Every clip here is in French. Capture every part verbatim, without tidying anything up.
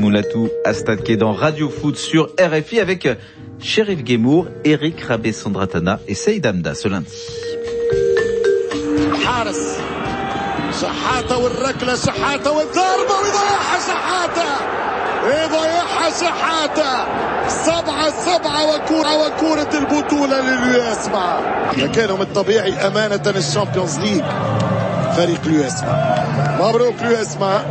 Moulatou à Stade Quai dans Radio Foot sur R F I avec Chérif Guémour, Eric Rabé-Sandratana et Saïd Hamda ce lundi. شحاتة والركلة شحاتة والضربة ويضيعها شحاتة يضيعها شحاتة سبعة سبعة وكورة وكورة البطولة لليوسما. كانوا من الطبيعي أمانة الشامبيونز ليج فريق اليوسما. مبروك اليوسما.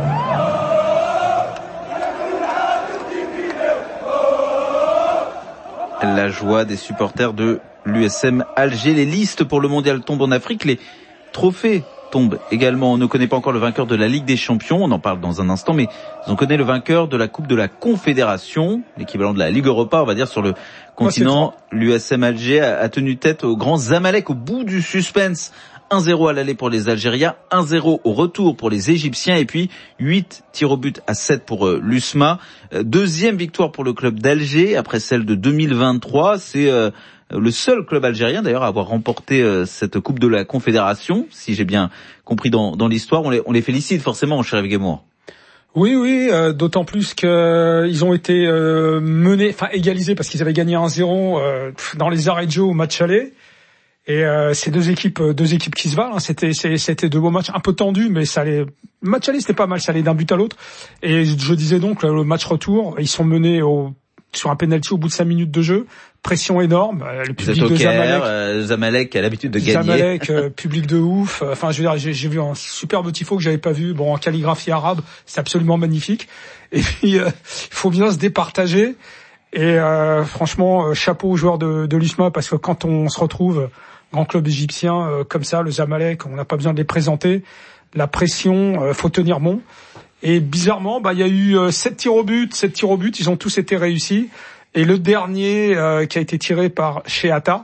La joie des supporters de l'U S M Alger. Les listes pour le mondial tombent en Afrique. Les trophées tombent également. On ne connaît pas encore le vainqueur de la Ligue des Champions. On en parle dans un instant, mais on connaît le vainqueur de la Coupe de la Confédération, l'équivalent de la Ligue Europa, on va dire, sur le continent. L'U S M Alger a tenu tête aux grands Zamalek au bout du suspense. un zéro à l'aller pour les Algériens, un zéro au retour pour les Égyptiens et puis huit tirs au but à sept pour euh, l'U S M A. Euh, deuxième victoire pour le club d'Alger après celle de deux mille vingt-trois. C'est euh, le seul club algérien d'ailleurs à avoir remporté euh, cette Coupe de la Confédération, si j'ai bien compris dans, dans l'histoire. On les, on les félicite forcément, Chérif Guémour. Oui, oui, euh, d'autant plus que euh, ils ont été euh, menés, enfin égalisés parce qu'ils avaient gagné un zéro euh, dans les arrêts de jeu au match aller. Et euh, c'est deux équipes, deux équipes qui se valent. Hein. C'était, c'est, c'était deux beaux matchs, un peu tendus, mais ça allait. Le match aller, c'était pas mal, ça allait d'un but à l'autre. Et je disais donc le match retour, ils sont menés au, sur un penalty au bout de cinq minutes de jeu, pression énorme. Le public de Zamalek, euh, Zamalek a l'habitude de gagner. Zamalek, euh, public de ouf. Enfin, je veux dire, j'ai, j'ai vu un superbe tifo que j'avais pas vu. Bon, en calligraphie arabe, c'est absolument magnifique. Et puis, euh, il faut bien se départager. Et euh, franchement, chapeau aux joueurs de, de l'U S M A parce que quand on se retrouve grand club égyptien euh, comme ça, le Zamalek, on n'a pas besoin de les présenter. La pression, euh, faut tenir bon. Et bizarrement, bah il y a eu euh, sept tirs au but, sept tirs au but, ils ont tous été réussis. Et le dernier euh, qui a été tiré par Sheata,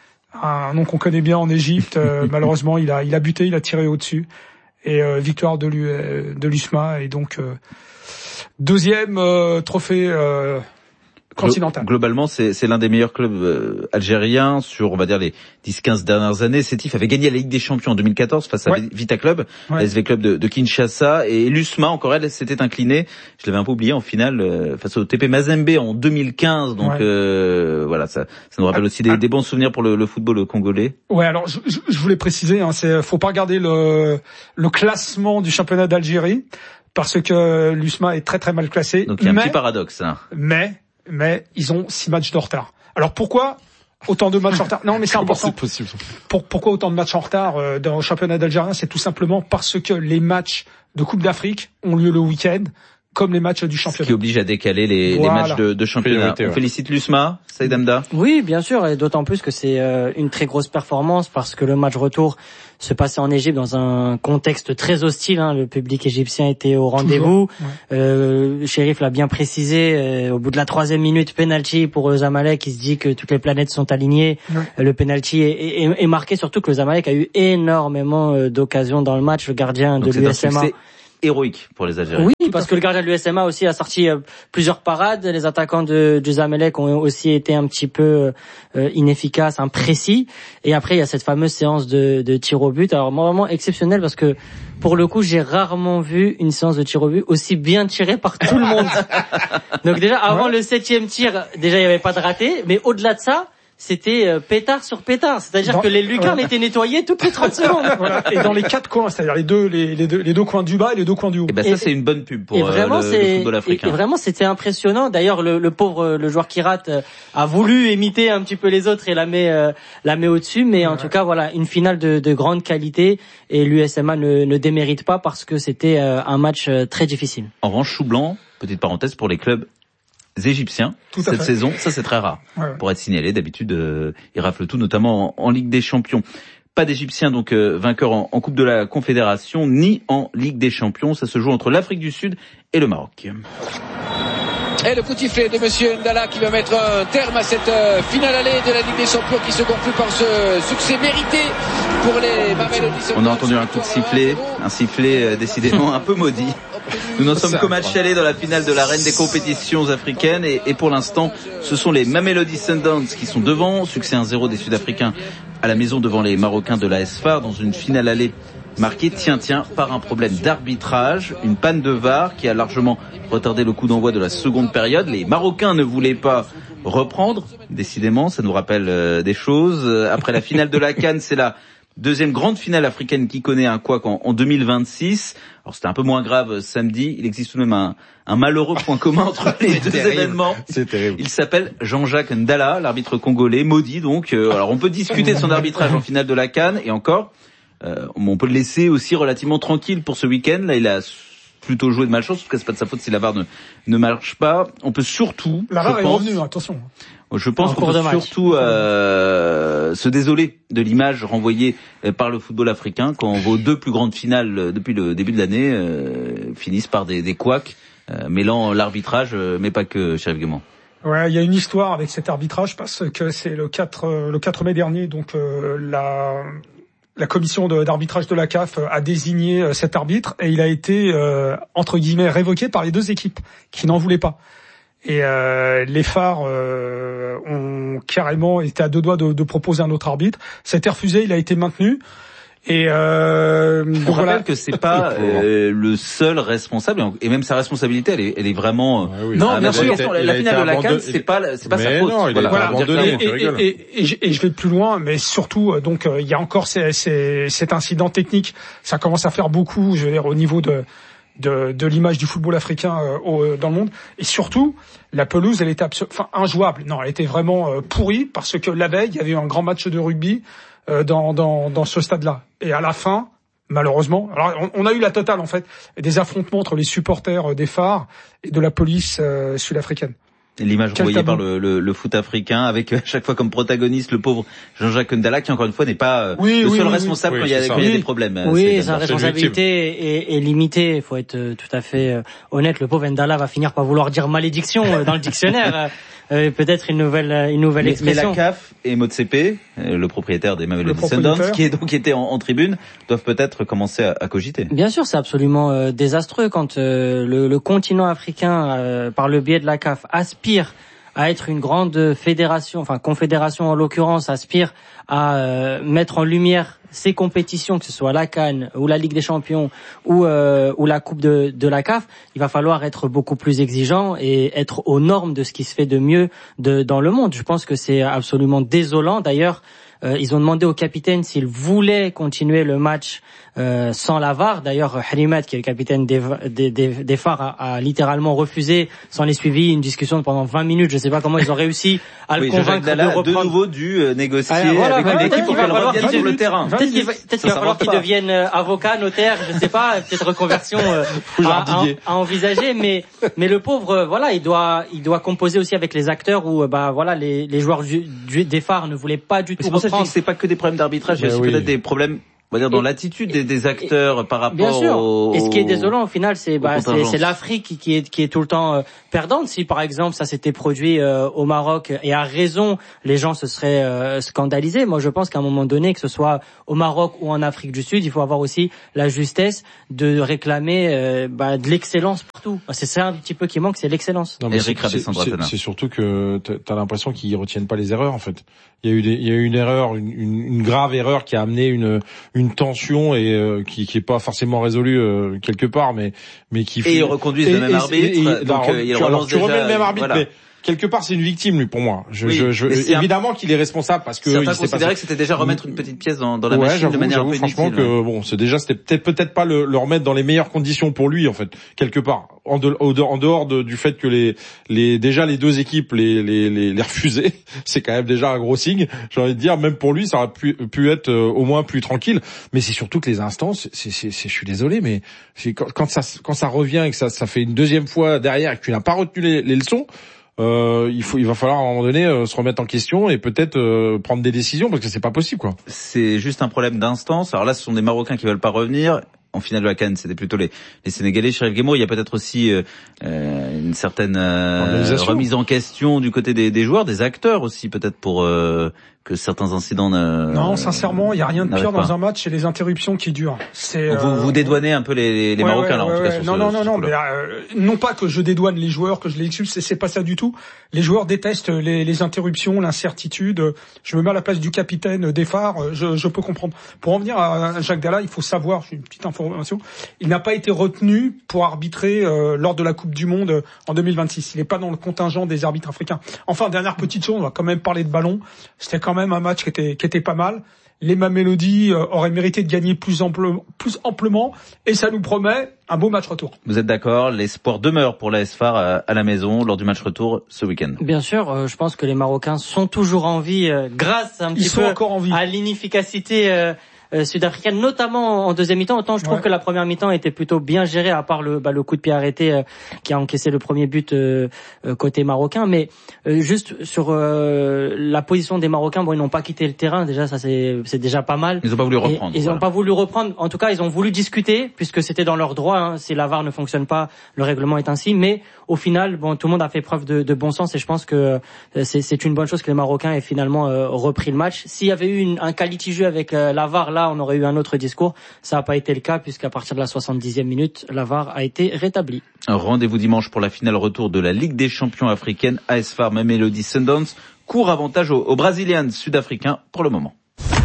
un nom qu'on connaît bien en Égypte, euh, malheureusement il a il a buté, il a tiré au-dessus. Et euh, victoire de l'U, de l'U S M A et donc euh, deuxième euh, trophée. Euh, continental. Globalement, c'est, c'est l'un des meilleurs clubs euh, algériens sur, on va dire, les dix quinze dernières années. Sétif avait gagné la Ligue des Champions en deux mille quatorze face à ouais. Vita Club, ouais. la S V Club de, de Kinshasa. Et l'U S M A, encore elle, s'était inclinée, je l'avais un peu oublié, en finale, euh, face au T P Mazembe en deux mille quinze. Donc ouais. euh, voilà, ça, ça nous rappelle aussi des, des bons souvenirs pour le, le football congolais. Ouais, alors je, je voulais préciser, hein, c'est, faut pas regarder le, le classement du championnat d'Algérie, parce que l'U S M A est très très mal classé. Donc il y a un mais, petit paradoxe. Hein. Mais mais ils ont six matchs de retard. Alors pourquoi autant de matchs en retard? Non, mais c'est important. C'est possible. Pour, pourquoi autant de matchs en retard euh, dans le championnat d'Algérien? C'est tout simplement parce que les matchs de Coupe d'Afrique ont lieu le week-end, comme les matchs du championnat. Ce qui oblige à décaler les, voilà. les matchs de, de championnat. On félicite l'U S M A, Saïd Hamda. Oui, bien sûr, et d'autant plus que c'est euh, une très grosse performance parce que le match retour se passait en Égypte dans un contexte très hostile. Hein. Le public égyptien était au rendez-vous. Ouais. Euh, le shérif l'a bien précisé. Euh, au bout de la troisième minute, penalty pour le Zamalek. Il se dit que toutes les planètes sont alignées. Ouais. Euh, le penalty est, est, est marqué, surtout que le Zamalek a eu énormément euh, d'occasions dans le match. Le gardien Donc de l'U S M A. Héroïque pour les Algériens. Oui, parce que le gardien de l'U S M A aussi a sorti euh, plusieurs parades. Les attaquants de, du Zamalek ont aussi été un petit peu euh, inefficaces, imprécis. Et après, il y a cette fameuse séance de, de tir au but. Alors vraiment exceptionnelle parce que pour le coup, j'ai rarement vu une séance de tir au but aussi bien tirée par tout le monde. Donc déjà, avant ouais. le septième tir, déjà il n'y avait pas de raté. Mais au-delà de ça, c'était euh, pétard sur pétard, c'est-à-dire dans, que les lucarnes ouais. étaient nettoyées toutes les trente secondes. Voilà. Et dans les quatre coins, c'est-à-dire les deux, les, les deux, les deux coins du bas et les deux coins du haut. Et ben ça, et, c'est une bonne pub pour et vraiment, euh, le, le football africain. Et, et vraiment, c'était impressionnant. D'ailleurs, le, le pauvre, le joueur qui rate, euh, a voulu imiter un petit peu les autres et la met, euh, la met au-dessus. Mais ouais. en tout cas, voilà, une finale de, de grande qualité et l'U S M A ne, ne démérite pas parce que c'était euh, un match euh, très difficile. En revanche, chou blanc, petite parenthèse pour les clubs égyptiens tout cette saison, ça c'est très rare ouais, ouais. pour être signalé. D'habitude, euh, ils raflent tout, notamment en, en Ligue des Champions. Pas d'Égyptiens donc euh, vainqueurs en, en Coupe de la Confédération ni en Ligue des Champions. Ça se joue entre l'Afrique du Sud et le Maroc. Et le coup de sifflet de Monsieur Ndala qui va mettre un terme à cette euh, finale allée de la Ligue des Champions qui se conclut par ce succès mérité pour les Mamelody. On a entendu un coup de sifflet, un sifflet euh, décidément un peu maudit. Nous n'en sommes qu'au match aller dans la finale de la reine des compétitions africaines et, et pour l'instant, ce sont les Mamelody Sundowns qui sont devant. Succès un zéro des Sud-Africains à la maison devant les Marocains de l'A S F A R dans une finale allée marqué, tiens, tiens, par un problème d'arbitrage, une panne de V A R qui a largement retardé le coup d'envoi de la seconde période. Les Marocains ne voulaient pas reprendre, décidément, ça nous rappelle euh, des choses. Après la finale de la CAN, c'est la deuxième grande finale africaine qui connaît un couac en, en deux mille vingt-six. Alors c'était un peu moins grave samedi. Il existe tout de même un, un malheureux point commun entre les deux terrible. événements. C'est terrible. Il s'appelle Jean-Jacques Ndala, l'arbitre congolais, maudit donc. Euh, alors on peut discuter de son arbitrage en finale de la CAN et encore, euh, on peut le laisser aussi relativement tranquille pour ce week-end. Là, il a plutôt joué de malchance, parce que c'est pas de sa faute si la V A R ne, ne marche pas. On peut surtout... La V A R est revenue, attention. Je pense qu'on peut surtout euh, se désoler de l'image renvoyée par le football africain quand vos deux plus grandes finales depuis le début de l'année euh, finissent par des, des couacs euh, mêlant l'arbitrage, euh, mais pas que, Chérif Guément. Ouais, il y a une histoire avec cet arbitrage parce que c'est le quatre le quatre mai dernier, donc euh, la la commission de, d'arbitrage de la C A F a désigné cet arbitre et il a été euh, entre guillemets révoqué par les deux équipes qui n'en voulaient pas. Et euh, les phares euh, ont carrément été à deux doigts de, de proposer un autre arbitre. Ça a été refusé, il a été maintenu. Et euh, on voilà. rappelle que c'est pas euh, le seul responsable, et même sa responsabilité, elle est, elle est vraiment. Ouais, oui. Non, bien sûr. La, la finale de la CAN, c'est pas, c'est pas sa faute. Non, il voilà. a été abandonné. Et, et, et, et, et, et je vais plus loin, mais surtout, donc, il y a encore ces, ces, cet incident technique. Ça commence à faire beaucoup, je veux dire, au niveau de. de, de l'image du football africain euh, au, dans le monde. Et surtout, la pelouse, elle était absolu- enfin, injouable. Non, elle était vraiment euh, pourrie parce que la veille, il y avait eu un grand match de rugby euh, dans, dans, dans ce stade-là. Et à la fin, malheureusement, alors on, on a eu la totale en fait, des affrontements entre les supporters euh, des phares et de la police euh, sud-africaine. L'image renvoyée par le, le, le foot africain, avec à chaque fois comme protagoniste le pauvre Jean-Jacques Ndala, qui encore une fois n'est pas oui, le oui, seul oui, responsable oui, quand, il y a, quand il y a des problèmes. Oui, sa responsabilité est, est limitée. Il faut être tout à fait honnête. Le pauvre Ndala va finir par vouloir dire malédiction dans le dictionnaire. Euh, peut-être une nouvelle une nouvelle mais, expression. Mais la C A F et Motsepe, le propriétaire des Mamelodi Sundowns, qui est donc était en, en tribune, doivent peut-être commencer à, à cogiter. Bien sûr, c'est absolument euh, désastreux quand euh, le, le continent africain, euh, par le biais de la C A F, aspire à être une grande fédération, enfin confédération en l'occurrence, aspire à euh, mettre en lumière ces compétitions, que ce soit la CAN ou la Ligue des Champions ou euh, ou la Coupe de, de la C A F, il va falloir être beaucoup plus exigeant et être aux normes de ce qui se fait de mieux de, dans le monde. Je pense que c'est absolument désolant. D'ailleurs, euh, ils ont demandé au capitaine s'il voulait continuer le match euh, sans la V A R. D'ailleurs, Harimat, qui est le capitaine des, des, des, des phares, a, a littéralement refusé. S'en est suivi une discussion pendant vingt minutes. Je ne sais pas comment ils ont réussi à oui, le convaincre Dalla, de reprendre. De nouveau dû euh, négocier ah, voilà, avec voilà, l'équipe pour qu'elle revienne sur le terrain. Peut-être qu'il va, peut-être qu'il va falloir qu'il devienne euh, avocat, notaire, je ne sais pas, peut-être reconversion euh, à, à, à envisager. Mais mais le pauvre, euh, voilà, il doit il doit composer aussi avec les acteurs où euh, bah voilà les les joueurs du, du, des phares ne voulaient pas du tout reprendre. C'est pour ça que c'est pas que des problèmes d'arbitrage, il y a aussi peut-être des problèmes, on va dire, dans et, l'attitude des, des acteurs et, par rapport bien sûr. Au, et ce qui est désolant au final, c'est bah c'est, c'est l'Afrique qui, qui est qui est tout le temps euh, perdante. Si par exemple ça s'était produit euh, au Maroc et à raison, les gens se seraient euh, scandalisés. Moi, je pense qu'à un moment donné, que ce soit au Maroc ou en Afrique du Sud, il faut avoir aussi la justesse de réclamer euh, bah, de l'excellence partout. C'est ça un petit peu qui manque, c'est l'excellence. Non, mais c'est, c'est, c'est, c'est surtout que t'as l'impression qu'ils retiennent pas les erreurs en fait. Il y a eu des, il y a eu une erreur, une, une, une grave erreur qui a amené une une tension et euh, qui qui est pas forcément résolue euh, quelque part, mais mais qui et ils reconduisent et, le même et, arbitre. Et, et, donc euh, il alors, tu remets le même arbitre, voilà. mais quelque part c'est une victime lui pour moi. Je, oui, je, je évidemment un... qu'il est responsable parce que certains considéraient que c'était déjà remettre une petite pièce dans, dans la ouais, machine de manière un peu franchement inutile. Que bon, c'est déjà c'était peut-être peut-être pas le, le remettre dans les meilleures conditions pour lui en fait quelque part. En, de, en dehors de, du fait que les les déjà les deux équipes les les les, les refusaient, c'est quand même déjà un gros signe. J'ai envie de dire même pour lui ça aurait pu pu être euh, au moins plus tranquille. Mais c'est surtout que les instances, c'est c'est, c'est je suis désolé mais c'est quand, quand ça quand ça revient et que ça ça fait une deuxième fois derrière et que tu n'as pas retenu les, les leçons. Euh, il faut, il va falloir à un moment donné euh, se remettre en question et peut-être euh, prendre des décisions parce que c'est pas possible quoi. C'est juste un problème d'instance. Alors là, ce sont des Marocains qui veulent pas revenir. en finale de la CAN, c'était plutôt les, les Sénégalais. Chérif Guémour, il y a peut-être aussi euh, une certaine euh, remise en question du côté des, des joueurs, des acteurs aussi, peut-être pour euh, que certains incidents ne... Non, sincèrement, il y a rien de pire pas. dans un match, c'est les interruptions qui durent. C'est vous, euh... vous dédouanez un peu les, les ouais, Marocains ouais, là, en ouais, tout cas. Ouais. Sur non, ce, non, non, sur non, mais euh, non pas que je dédouane les joueurs, que je les excuse, c'est, c'est pas ça du tout. Les joueurs détestent les, les interruptions, l'incertitude. Je me mets à la place du capitaine des phares, je, je peux comprendre. Pour en venir à Jacques Dalla, il faut savoir, j'ai une petite information, il n'a pas été retenu pour arbitrer euh, lors de la Coupe du Monde en deux mille vingt-six. Il n'est pas dans le contingent des arbitres africains. Enfin, dernière petite chose, on va quand même parler de ballon. C'était quand même un match qui était qui était pas mal. Les Mamelody euh, auraient mérité de gagner plus amplement, plus amplement, et ça nous promet un beau match retour. Vous êtes d'accord? L'espoir demeure pour l'A S F A R à, à la maison lors du match retour ce week-end. Bien sûr, euh, je pense que les Marocains sont toujours en vie euh, grâce un Ils petit sont peu encore en vie. à l'inefficacité euh, euh, sud-africaine, notamment en deuxième mi-temps. Autant je trouve ouais. que la première mi-temps était plutôt bien gérée, à part le, bah, le coup de pied arrêté euh, qui a encaissé le premier but euh, euh, côté marocain. Mais euh, juste sur euh, la position des Marocains, bon, ils n'ont pas quitté le terrain. Déjà, ça c'est, c'est déjà pas mal. Ils n'ont pas voulu reprendre. Et, ils n'ont voilà. pas voulu reprendre. En tout cas, ils ont voulu discuter puisque c'était dans leur droit. Hein. Si la V A R ne fonctionne pas, le règlement est ainsi. Mais au final, bon, tout le monde a fait preuve de, de bon sens et je pense que euh, c'est, c'est une bonne chose que les Marocains aient finalement euh, repris le match. S'il y avait eu une, un quality jeu avec euh, la V A R, là, on aurait eu un autre discours. Ça n'a pas été le cas puisqu'à partir de la soixante-dixième minute, la V A R a été rétablie. Un rendez-vous dimanche pour la finale retour de la Ligue des champions africaine. A S F A R Mamelody Sundowns. Court avantage aux, aux Brésiliens sud-africains pour le moment.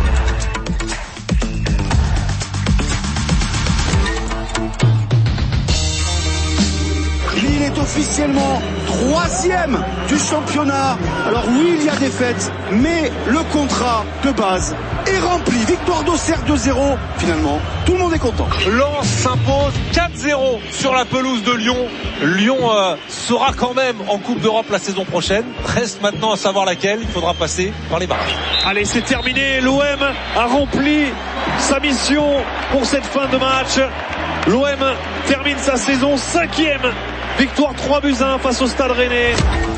Lille est officiellement troisième du championnat. Alors oui, il y a des fêtes, mais le contrat de base est rempli. Victoire d'Auxerre deux zéro. Finalement, tout le monde est content. Lens s'impose quatre zéro sur la pelouse de Lyon. Lyon euh, sera quand même en Coupe d'Europe la saison prochaine. Reste maintenant à savoir laquelle. Il faudra passer par les barrages. Allez, c'est terminé. L'O M a rempli sa mission pour cette fin de match. L'O M termine sa saison cinquième. Victoire trois buts à un face au Stade Rennais.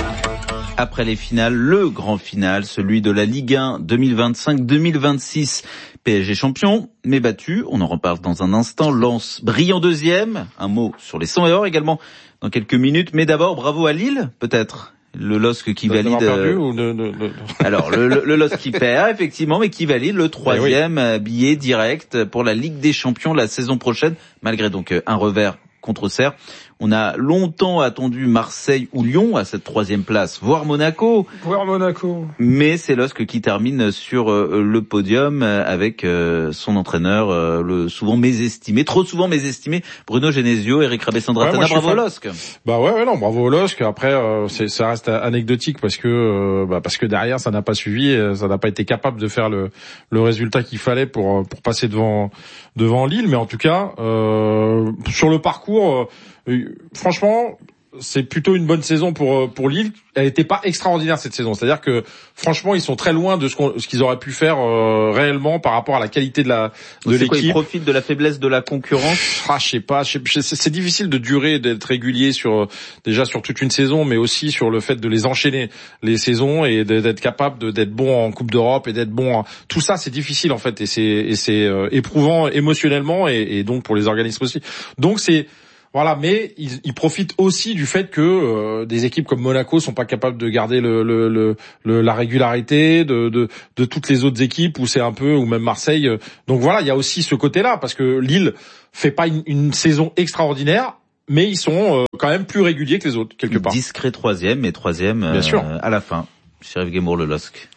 Après les finales, le grand final, celui de la Ligue un deux mille vingt-cinq deux mille vingt-six. P S G champion, mais battu. On en reparle dans un instant. Lens brillant deuxième. Un mot sur les cent et or également dans quelques minutes. Mais d'abord, bravo à Lille, peut-être. Le L O S C qui valide. Perdu, ou ne, ne, ne... Alors le, le, le L O S C qui perd effectivement, mais qui valide le troisième eh oui. billet direct pour la Ligue des Champions la saison prochaine, malgré donc un revers contre Auxerre. On a longtemps attendu Marseille ou Lyon à cette troisième place, voire Monaco. Voire Monaco. Mais c'est L O S C qui termine sur euh, le podium avec euh, son entraîneur, euh, le souvent mésestimé, trop souvent mésestimé, Bruno Genesio, Eric Rabessandratana. Ouais, bravo au L O S C. Bah ouais, ouais, non, bravo au L O S C. Après, euh, c'est, ça reste anecdotique parce que, euh, bah, parce que derrière, ça n'a pas suivi, ça n'a pas été capable de faire le, le résultat qu'il fallait pour, pour passer devant, devant Lille. Mais en tout cas, euh, sur le parcours. Euh, Franchement, c'est plutôt une bonne saison pour pour Lille. Elle n'était pas extraordinaire cette saison. C'est-à-dire que franchement, ils sont très loin de ce, qu'on, ce qu'ils auraient pu faire euh, réellement par rapport à la qualité de la de c'est l'équipe. Quoi, ils profitent de la faiblesse de la concurrence. Ah, je sais pas. Je sais, c'est, c'est difficile de durer, d'être régulier sur déjà sur toute une saison, mais aussi sur le fait de les enchaîner les saisons et d'être capable de, d'être bon en Coupe d'Europe et d'être bon. En... Tout ça, c'est difficile en fait et c'est et c'est euh, éprouvant émotionnellement et, et donc pour les organismes aussi. Donc c'est Voilà, mais ils, ils profitent aussi du fait que euh, des équipes comme Monaco sont pas capables de garder le, le, le, le la régularité de, de de toutes les autres équipes où c'est un peu, ou même Marseille. Donc voilà, il y a aussi ce côté-là parce que Lille fait pas une, une saison extraordinaire, mais ils sont euh, quand même plus réguliers que les autres quelque part. Discret troisième, mais troisième euh, Bien sûr. à la fin. Chérif Guémour, le L O S C.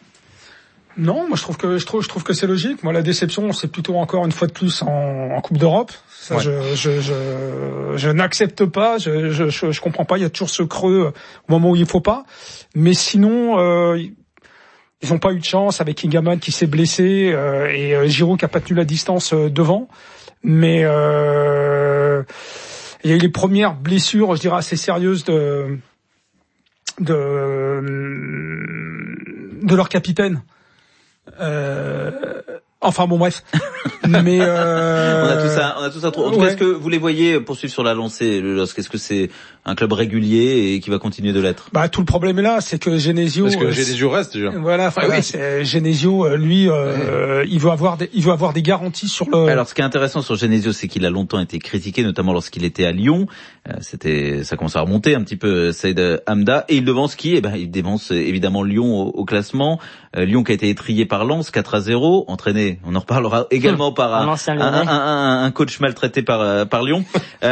Non, moi je trouve que je trouve je trouve que c'est logique. Moi la déception, c'est plutôt encore une fois de plus en, en Coupe d'Europe. Ça, ouais. je, je je je n'accepte pas. Je, je je je comprends pas. Il y a toujours ce creux au moment où il faut pas. Mais sinon, euh, ils n'ont pas eu de chance avec Ingaman qui s'est blessé euh, et euh, Giroud qui a pas tenu la distance euh, devant. Mais euh, il y a eu les premières blessures, je dirais assez sérieuses de de de leur capitaine. Euh, Enfin bon bref. Mais euh... on a tous un, on a tous un trou. En tout cas, ouais. est-ce que vous les voyez poursuivre sur la lancée, le L O S C? Est-ce que c'est un club régulier et qui va continuer de l'être? Bah tout le problème est là, c'est que Genesio. Parce que euh, Genesio reste déjà. Voilà, enfin, ouais, oui. c'est, Genesio, lui, euh, ouais. il veut avoir, des, il veut avoir des garanties sur le. Alors, ce qui est intéressant sur Genesio, c'est qu'il a longtemps été critiqué, notamment lorsqu'il était à Lyon. Euh, c'était, ça commence à remonter un petit peu, Saïd Hamda, et il devance qui? Eh ben, il devance évidemment Lyon au, au classement. Euh, Lyon qui a été étrillé par Lens, quatre à zéro, entraîné, on en reparlera également hum, par un, un, un, un, un coach maltraité par par Lyon.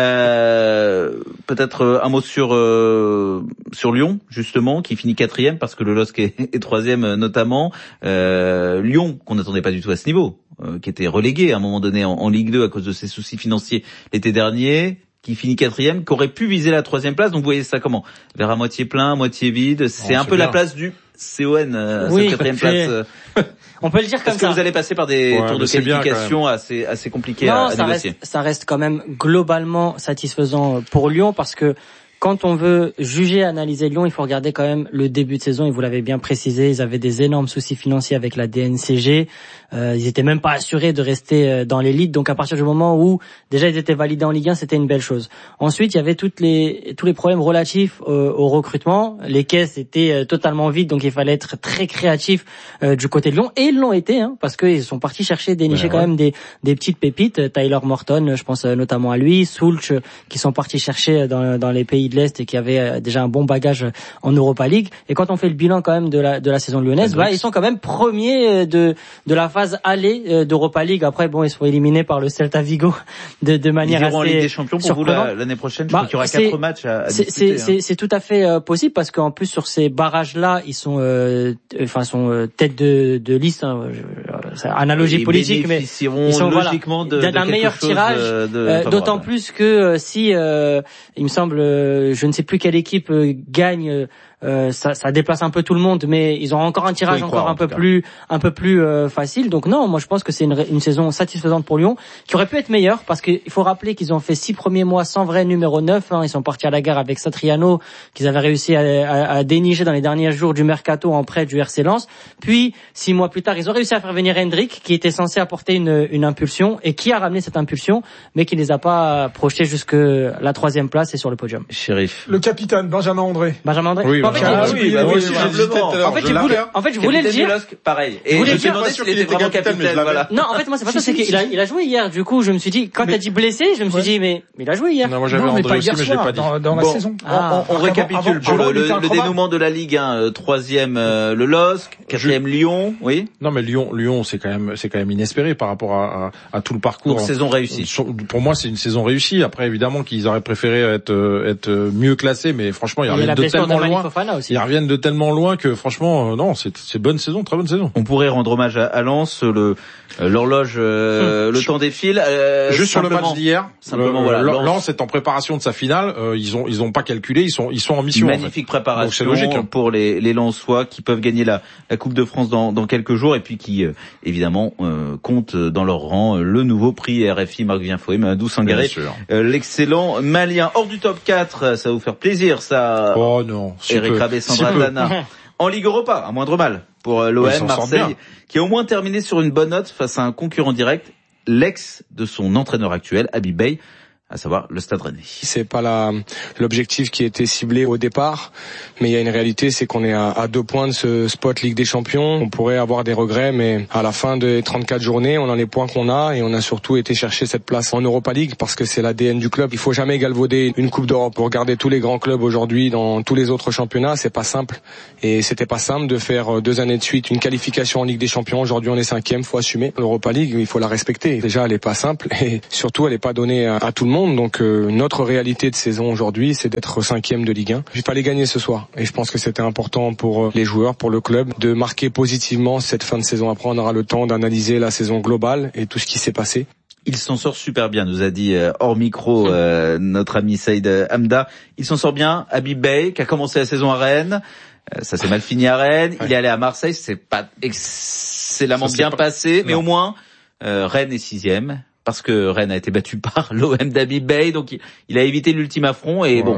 Euh, peut-être un mot sur euh, sur Lyon justement, qui finit quatrième parce que le L O S C est, est troisième notamment. Euh, Lyon qu'on n'attendait pas du tout à ce niveau, euh, qui était relégué à un moment donné en, en Ligue deux à cause de ses soucis financiers l'été dernier, qui finit quatrième, qui aurait pu viser la troisième place. Donc vous voyez ça comment? Vers à moitié plein, à moitié vide. C'est oh, un peu bien. La place du C O N, euh, oui, cette quatrième place. Euh... On peut le dire comme ça. Est-ce ça. que vous allez passer par des ouais, tours de qualification assez assez compliqués non, à, à ça négocier? Reste, ça reste quand même globalement satisfaisant pour Lyon parce que quand on veut juger, analyser Lyon, il faut regarder quand même le début de saison. Et vous l'avez bien précisé, ils avaient des énormes soucis financiers avec la D N C G. Euh, ils étaient même pas assurés de rester dans l'élite. Donc à partir du moment où déjà ils étaient validés en Ligue un, c'était une belle chose. Ensuite, il y avait toutes les tous les problèmes relatifs au, au recrutement. Les caisses étaient totalement vides, donc il fallait être très créatif euh, du côté de Lyon. Et ils l'ont été, hein, parce qu'ils sont partis chercher, dénicher ouais, quand ouais. même des des petites pépites. Tyler Morton, je pense notamment à lui, Soulch, qui sont partis chercher dans dans les pays de l'Est et qui avait déjà un bon bagage en Europa League. Et quand on fait le bilan quand même de la de la saison lyonnaise, bah, ils sont quand même premiers de de la phase aller d'Europa League. Après bon, ils sont éliminés par le Celta Vigo de de manière assez en Ligue des Champions pour vous la, l'année prochaine. Je bah, crois qu'il y aura quatre matchs à, à c'est, disputer. C'est, hein. c'est c'est tout à fait euh, possible parce qu'en plus sur ces barrages là, ils sont euh, enfin sont euh, tête de de liste. Hein, c'est analogie ils politique, mais ils sont logiquement voilà, de, d'un de meilleur tirage. De, de euh, d'autant plus que euh, si euh, il me semble, euh, je ne sais plus quelle équipe euh, gagne, euh, ça, ça déplace un peu tout le monde, mais ils ont encore un tirage encore un peu plus, un peu plus euh, facile. Donc non, moi je pense que c'est une, une saison satisfaisante pour Lyon, qui aurait pu être meilleure, parce qu'il faut rappeler qu'ils ont fait six premiers mois sans vrai numéro neuf. Hein, ils sont partis à la guerre avec Satriano, qu'ils avaient réussi à, à, à dénicher dans les derniers jours du mercato en prêt du R C Lens. Puis six mois plus tard, ils ont réussi à faire venir Hendrick, qui était censé apporter une, une impulsion et qui a ramené cette impulsion, mais qui les a pas projetés jusque la troisième place et sur le podium. Shérif. Le capitaine Benjamin André. Benjamin André. Oui, en fait, ah, je, oui, bah, oui, oui, simplement. En fait, je voulais, en fait, je voulais le dire. Pareil. Et je me suis demandé s'il était vraiment capitaine, voilà. Non, en fait, moi, c'est pas ça, c'est qu'il a, il a joué hier. Du coup, je me suis dit, quand t'as dit blessé, je me suis dit, mais, mais il a joué hier. Non, moi, j'avais non, mais André pas aussi, hier mais je l'ai soir, pas dit. dans, dans la bon, saison. Ah. On, on, on récapitule avant, pour avant, le, le, le dénouement de la Ligue, hein. Troisième, euh, le L O S C, quatrième je... Lyon, oui. Non, mais Lyon, Lyon, c'est quand même, c'est quand même inespéré par rapport à, à, à tout le parcours. Donc, saison réussie. Pour moi, c'est une saison réussie. Après, évidemment, qu'ils auraient préféré être, être mieux classés, mais franchement, ils reviennent de tellement loin. Ils reviennent de tellement loin que franchement, euh, non, c'est, c'est bonne saison, très bonne saison. On pourrait rendre hommage à, à Lens, le, euh, l'horloge, euh, hum. le temps défile. Euh, Juste sur le match d'hier, simplement, euh, voilà. Lens, Lens est en préparation de sa finale. Euh, ils ont, ils ont pas calculé. Ils sont, ils sont en mission. Magnifique en fait. préparation. Donc c'est logique, hein. Pour les, les Lensois qui peuvent gagner la, la Coupe de France dans, dans quelques jours et puis qui, euh, évidemment, euh, comptent dans leur rang euh, le nouveau prix R F I Marc Vienfoy, Mamadou Sangaré, euh, l'excellent Malien. Hors du top quatre, ça va vous faire plaisir, ça. Oh non. Eric Rabé, Sandra Dana. En Ligue Europa, à moindre mal pour l'O M, Marseille, qui a au moins terminé sur une bonne note face à un concurrent direct, l'ex de son entraîneur actuel, Habib Beye, à savoir le Stade Rennais. C'est pas la, l'objectif qui était ciblé au départ, mais il y a une réalité, c'est qu'on est à, à deux points de ce spot Ligue des Champions. On pourrait avoir des regrets, mais à la fin des trente-quatre journées, on a les points qu'on a et on a surtout été chercher cette place en Europa League parce que c'est l'A D N du club. Il faut jamais galvauder une Coupe d'Europe. Pour regarder tous les grands clubs aujourd'hui dans tous les autres championnats, c'est pas simple. Et c'était pas simple de faire deux années de suite une qualification en Ligue des Champions. Aujourd'hui, on est cinquième, faut assumer. L'Europa League, il faut la respecter. Déjà, elle est pas simple et surtout, elle est pas donnée à, à tout le monde. Donc euh, notre réalité de saison aujourd'hui, c'est d'être cinquième de Ligue un. Il fallait gagner ce soir et je pense que c'était important pour les joueurs, pour le club, de marquer positivement cette fin de saison. Après, on aura le temps d'analyser la saison globale et tout ce qui s'est passé. Il s'en sort super bien, nous a dit euh, hors micro euh, notre ami Saïd Hamda. Il s'en sort bien. Habib Beye, qui a commencé la saison à Rennes. Euh, ça s'est mal fini à Rennes. Ouais. Il est allé à Marseille. C'est pas excellemment bien pas... passé, non. Mais au moins euh, Rennes est sixième. Parce que Rennes a été battu par l'O M d'Habib Beye, donc il, il a évité l'ultime affront et ouais. bon,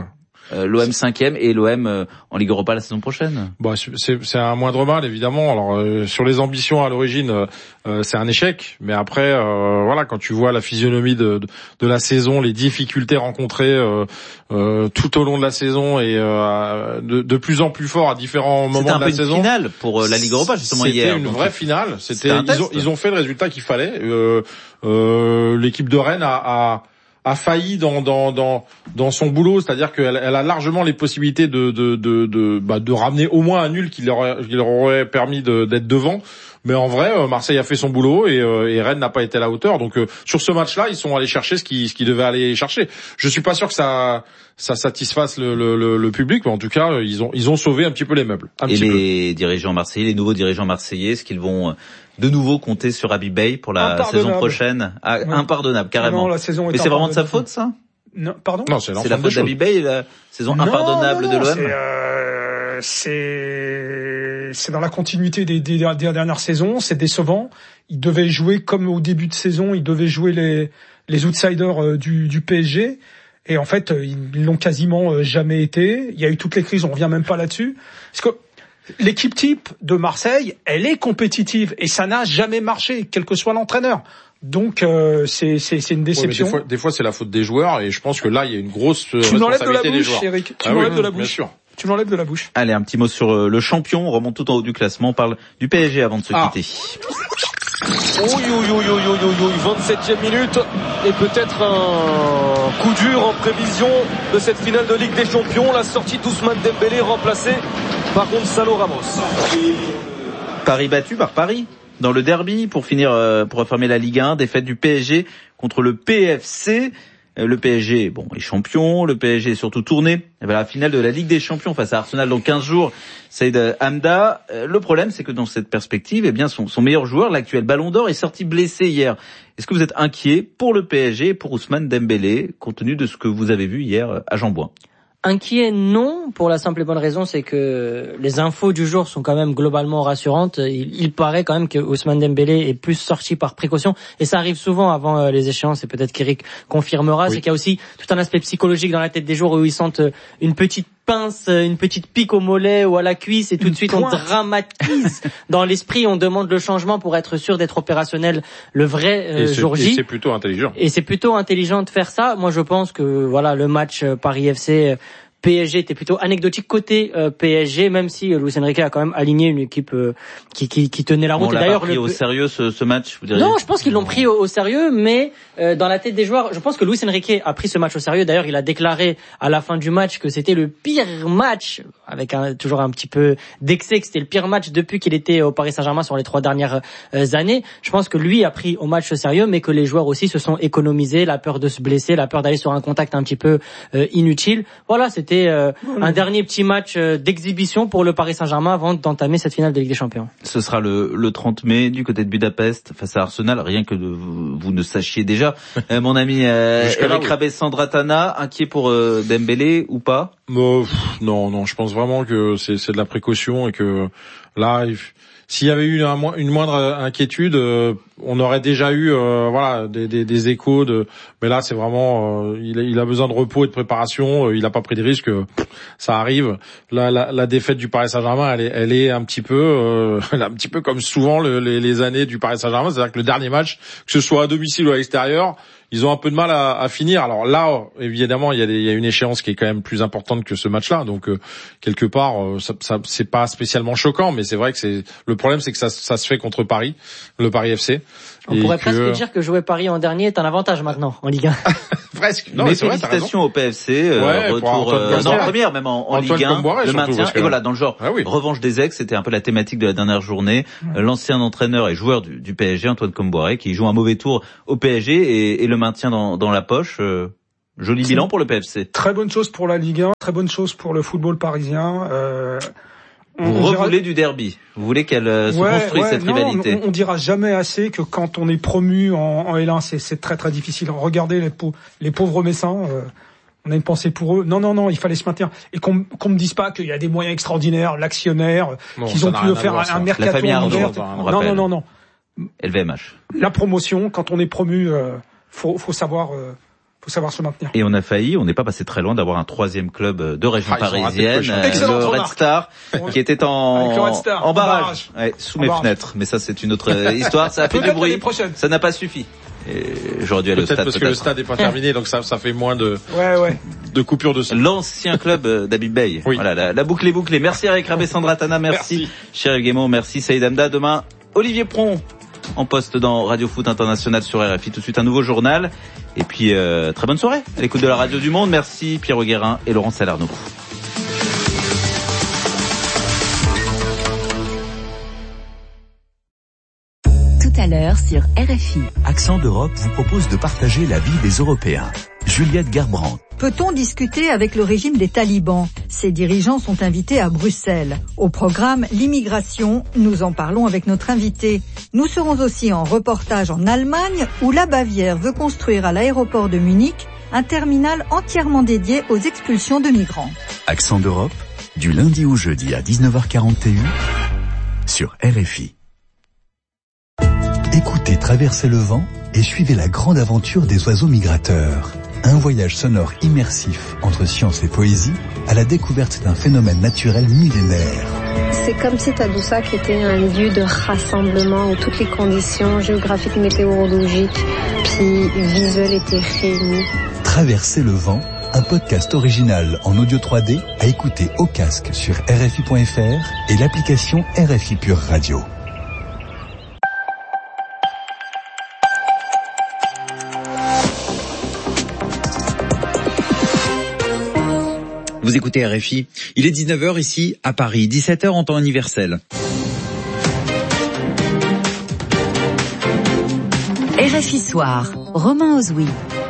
Euh, L'O M cinquième et l'O M euh, en Ligue Europa la saison prochaine. Bah, c'est, c'est un moindre mal évidemment. Alors euh, sur les ambitions à l'origine, euh, euh, c'est un échec. Mais après, euh, voilà, quand tu vois la physionomie de, de, de la saison, les difficultés rencontrées euh, euh, tout au long de la saison et euh, de, de plus en plus fort à différents moments de la saison. C'était un peu une finale pour euh, la Ligue Europa justement c'était hier. C'était une vraie finale. C'était, c'était ils ont, ils ont fait le résultat qu'il fallait. Euh, euh, l'équipe de Rennes a, a a failli dans dans dans dans son boulot, c'est-à-dire qu'elle elle a largement les possibilités de de de de, bah, de ramener au moins un nul qui leur aurait, qui leur aurait permis de, d'être devant. Mais en vrai, Marseille a fait son boulot et, euh, et Rennes n'a pas été à la hauteur. Donc euh, sur ce match-là, ils sont allés chercher ce qu'ils ce qu'ils devaient aller chercher. Je suis pas sûr que ça ça satisfasse le, le, le, le public, mais en tout cas, ils ont ils ont sauvé un petit peu les meubles. Un et petit les peu. dirigeants marseillais, les nouveaux dirigeants marseillais, est-ce qu'ils vont de nouveau compter sur Habib Beye pour la saison prochaine? Ah, ouais. Impardonnable, carrément. Non, la saison est mais c'est vraiment de sa faute, ça? Non, pardon? Non, c'est, c'est la faute d'Habib Beye, la saison non, impardonnable non, non, de l'O M? C'est, euh, c'est, c'est dans la continuité des, des, des dernières saisons, c'est décevant. Ils devaient jouer comme au début de saison, ils devaient jouer les, les outsiders du, du P S G. Et en fait, ils l'ont quasiment jamais été. Il y a eu toutes les crises, on revient même pas là-dessus. Parce que l'équipe type de Marseille, elle est compétitive et ça n'a jamais marché, quel que soit l'entraîneur. Donc euh, c'est c'est c'est une déception. Ouais, des fois, des fois c'est la faute des joueurs et je pense que là il y a une grosse tu responsabilité de la bouche, des joueurs. Eric. Tu ah m'enlèves oui, de la bien bouche. sûr. Tu m'enlèves de la bouche. Allez, un petit mot sur le champion. On remonte tout en haut du classement. On parle du P S G avant de se ah. quitter. Oui, oui, oui, oui, oui, oui, vingt-septième minute et peut-être un coup dur en prévision de cette finale de Ligue des Champions. La sortie d'Ousmane Dembélé remplacée par Gonzalo Ramos. Paris battu par Paris dans le derby pour finir, euh, pour affirmer la Ligue un. Défaite du P S G contre le P F C. Le P S G, bon, est champion. Le P S G est surtout tourné vers la finale de la Ligue des Champions face à Arsenal dans quinze jours. Saïd Hamda. Le problème, c'est que dans cette perspective, eh bien, son, son meilleur joueur, l'actuel Ballon d'Or, est sorti blessé hier. Est-ce que vous êtes inquiet pour le P S G et pour Ousmane Dembélé, compte tenu de ce que vous avez vu hier à Jean-Bouin? Inquiet, non, pour la simple et bonne raison, c'est que les infos du jour sont quand même globalement rassurantes. Il, il paraît quand même que Ousmane Dembélé est plus sorti par précaution, et ça arrive souvent avant les échéances, et peut-être qu'Eric confirmera, oui. C'est qu'il y a aussi tout un aspect psychologique dans la tête des joueurs où ils sentent une petite pince, une petite pique au mollet ou à la cuisse, et tout de suite pointe. On dramatise dans l'esprit, on demande le changement pour être sûr d'être opérationnel le vrai euh, jour J. Et c'est plutôt intelligent. Et c'est plutôt intelligent de faire ça. Moi, je pense que voilà, le match Paris F C P S G était plutôt anecdotique côté euh, P S G, même si euh, Luis Enrique a quand même aligné une équipe euh, qui, qui, qui tenait la route. On l'a et d'ailleurs, pas pris le... au sérieux ce, ce match, vous diriez? Non, je pense qu'ils l'ont pris au, au sérieux, mais euh, dans la tête des joueurs, je pense que Luis Enrique a pris ce match au sérieux. D'ailleurs, il a déclaré à la fin du match que c'était le pire match, avec un, toujours un petit peu d'excès, que c'était le pire match depuis qu'il était au Paris Saint-Germain sur les trois dernières euh, années. Je pense que lui a pris au match au sérieux, mais que les joueurs aussi se sont économisés, la peur de se blesser, la peur d'aller sur un contact un petit peu euh, inutile. Voilà, c'était euh, un dernier petit match d'exhibition pour le Paris Saint-Germain avant d'entamer cette finale de Ligue des Champions. Ce sera le, le trente mai du côté de Budapest face à Arsenal. Rien que de, vous, vous ne sachiez déjà. euh, mon ami euh, Eric Rabé-Sandratana, inquiet pour euh, Dembélé ou pas? euh, pff, Non, non, je pense vraiment que c'est, c'est de la précaution et que là, il, s'il y avait eu un, une moindre inquiétude, euh, on aurait déjà eu euh, voilà des, des, des échos de. Mais là, c'est vraiment, euh, il, a, il a besoin de repos et de préparation. Euh, il n'a pas pris de risque. Euh, ça arrive. La, la, la défaite du Paris Saint-Germain, elle est, elle est un petit peu, euh, elle est un petit peu comme souvent le, les, les années du Paris Saint-Germain. C'est-à-dire que le dernier match, que ce soit à domicile ou à l'extérieur, ils ont un peu de mal à, à finir. Alors là, évidemment, il y a, des, il y a une échéance qui est quand même plus importante que ce match-là. Donc euh, quelque part, euh, ça, ça, c'est pas spécialement choquant, mais c'est vrai que c'est le problème, c'est que ça, ça se fait contre Paris, le Paris F C. On et pourrait que... presque dire que jouer Paris en dernier est un avantage maintenant en Ligue un. Presque. Non, mais, mais félicitations au P F C, euh, ouais, retour euh, en première, même en, en Ligue un, Comboiré, le surtout, maintien. que... Et voilà, dans le genre ah oui. revanche des ex, c'était un peu la thématique de la dernière journée. Ouais. L'ancien entraîneur et joueur du, du P S G, Antoine Comboiré, qui joue un mauvais tour au P S G et, et le maintien dans, dans la poche. Euh, joli bilan pour le P F C. Très bonne chose pour la Ligue un, très bonne chose pour le football parisien. Euh... Vous on revoulez dira... du derby. Vous voulez qu'elle euh, se ouais, construise ouais, cette non, rivalité. On, on dira jamais assez que quand on est promu en, en L un, c'est, c'est très très difficile. Regardez les, pauvres, les pauvres Messins. Euh, on a une pensée pour eux. Non, non, non, il fallait se maintenir. Et qu'on, qu'on me dise pas qu'il y a des moyens extraordinaires, l'actionnaire, bon, qu'ils ont pu faire un, un mercato. La famille Arnaud, on non, non, non, non. L V M H. La promotion, quand on est promu, euh, faut, faut savoir, euh, faut savoir se maintenir. Et on a failli, on n'est pas passé très loin d'avoir un troisième club de région ah, parisienne, euh, le Red Star, qui était en, Star, en barrage, barrage. Ouais, sous en mes barrage. fenêtres. Mais ça, c'est une autre histoire. Ça a fait du bruit. Ça n'a pas suffi. Et j'aurais dû aller peut-être au stade. Parce peut-être parce que le stade n'est pas terminé, donc ça, ça fait moins de, ouais, ouais. de coupures de sang. L'ancien club d'Habib Bey. Oui. Voilà, la, la boucle est bouclée. Merci Eric Rabé, Sandra Tana, merci. merci. Cheryl Guémon, merci Saïd Hamda. Demain, Olivier Pron en poste dans Radio Foot International sur R F I. Tout de suite un nouveau journal. Et puis, euh, très bonne soirée à l'écoute de la Radio du Monde. Merci Pierre Guérin et Laurent Salerno. Tout à l'heure sur R F I. Accent d'Europe vous propose de partager la vie des Européens. Juliette Gerbrandt. Peut-on discuter avec le régime des talibans ? Ces dirigeants sont invités à Bruxelles. Au programme L'immigration, nous en parlons avec notre invité. Nous serons aussi en reportage en Allemagne où la Bavière veut construire à l'aéroport de Munich un terminal entièrement dédié aux expulsions de migrants. Accent d'Europe, du lundi au jeudi à dix-neuf heures quarante et un sur R F I. Écoutez Traverser le vent et suivez la grande aventure des oiseaux migrateurs. Un voyage sonore immersif entre science et poésie à la découverte d'un phénomène naturel millénaire. C'est comme si Tadoussac était un lieu de rassemblement où toutes les conditions géographiques, météorologiques, puis visuelles étaient réunies. Traverser le vent, un podcast original en audio trois D à écouter au casque sur R F I point F R et l'application R F I Pure Radio. Vous écoutez R F I, il est dix-neuf heures ici à Paris, dix-sept heures en temps universel. R F I Soir, Romain Ozoui.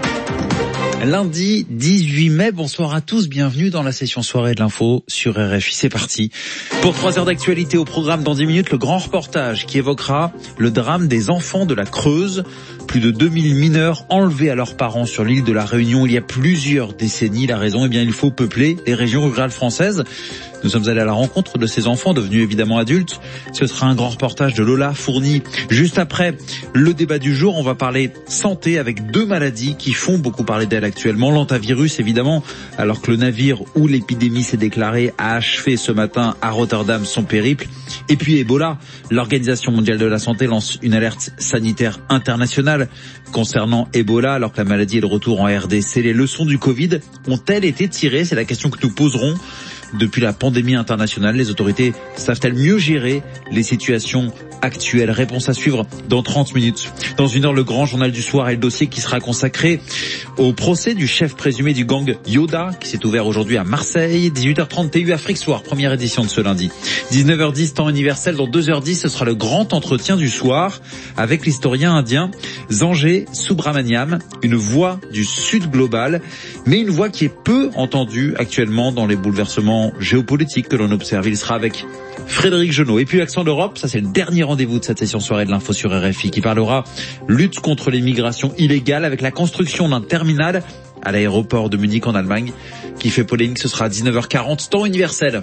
Lundi dix-huit mai, bonsoir à tous, bienvenue dans la session soirée de l'info sur R F I, c'est parti. Pour trois heures d'actualité au programme dans dix minutes, le grand reportage qui évoquera le drame des enfants de la Creuse. Plus de deux mille mineurs enlevés à leurs parents sur l'île de la Réunion il y a plusieurs décennies. La raison, eh bien, il faut peupler les régions rurales françaises. Nous sommes allés à la rencontre de ces enfants devenus évidemment adultes. Ce sera un grand reportage de Lola Fourni. Juste après le débat du jour, on va parler santé avec deux maladies qui font beaucoup parler d'elles actuellement. L'hantavirus évidemment, alors que le navire où l'épidémie s'est déclarée a achevé ce matin à Rotterdam son périple. Et puis Ebola, l'Organisation mondiale de la santé lance une alerte sanitaire internationale concernant Ebola alors que la maladie est de retour en R D C. Les leçons du Covid ont-elles été tirées ? C'est la question que nous poserons. Depuis la pandémie internationale, les autorités savent-elles mieux gérer les situations actuelles ? Réponse à suivre dans trente minutes. Dans une heure, le grand journal du soir et le dossier qui sera consacré au procès du chef présumé du gang Yoda qui s'est ouvert aujourd'hui à Marseille. dix-huit heures trente T U Afrique Soir, première édition de ce lundi. dix-neuf heures dix, temps universel. Dans deux heures dix, ce sera le grand entretien du soir avec l'historien indien Sanjay Subramaniam, une voix du Sud global, mais une voix qui est peu entendue actuellement dans les bouleversements géopolitique que l'on observe. Il sera avec Frédéric Genot. Et puis Accent d'Europe, ça c'est le dernier rendez-vous de cette session soirée de l'info sur R F I qui parlera lutte contre l'immigration illégale avec la construction d'un terminal à l'aéroport de Munich en Allemagne qui fait polémique. Ce sera à dix-neuf heures quarante, temps universel.